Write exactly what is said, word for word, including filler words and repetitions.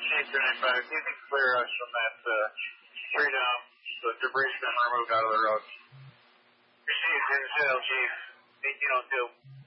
Chief two ninety-five, you can clear us from that uh, tree down. The debris has been removed out of the road. Received, Intel Chief eighteen oh two.